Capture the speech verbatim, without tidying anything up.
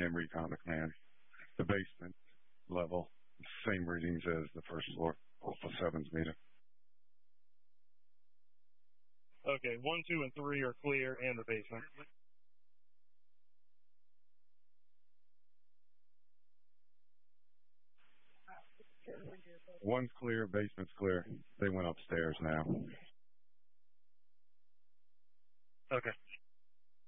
can recon the command. The basement level, same readings as the first floor, Alpha seven's meter. Okay, one, two, and three are clear, and the basement. One's clear, basement's clear. They went upstairs now. Okay.